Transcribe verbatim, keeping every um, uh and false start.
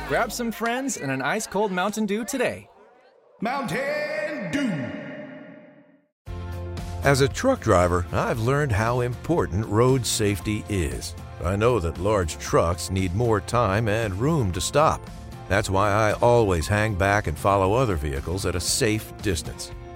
Grab some friends and an ice-cold Mountain Dew today. Mountain Dew. As a truck driver, I've learned how important road safety is. I know that large trucks need more time and room to stop. That's why I always hang back and follow other vehicles at a safe distance.